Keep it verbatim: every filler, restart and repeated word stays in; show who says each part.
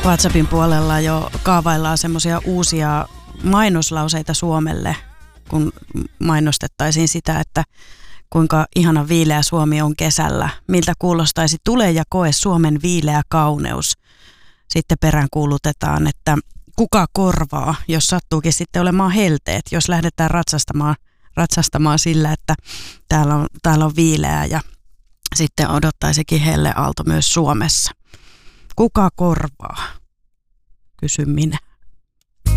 Speaker 1: WhatsAppin puolella jo kaavaillaan semmoisia uusia mainoslauseita Suomelle, kun mainostettaisiin sitä, että kuinka ihana viileä Suomi on kesällä. Miltä kuulostaisi tule ja koe Suomen viileä kauneus. Sitten perään kuulutetaan, että kuka korvaa, jos sattuukin sitten olemaan helteet, jos lähdetään ratsastamaan, ratsastamaan sillä, että täällä on, täällä on viileää ja sitten odottaisikin helleaalto myös Suomessa. Kuka korvaa? Kysyn minä.